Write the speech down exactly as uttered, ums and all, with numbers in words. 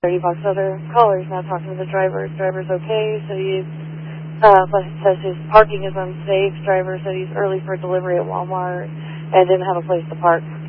thirty bucks. Other callers now talking to the driver. Driver's okay, so he's, uh, but says his parking is unsafe. Driver said he's early for delivery at Walmart and didn't have a place to park.